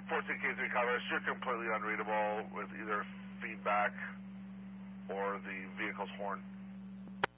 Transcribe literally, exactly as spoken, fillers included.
fourteen K three Colorado, you're completely unreadable with either feedback or the vehicle's horn.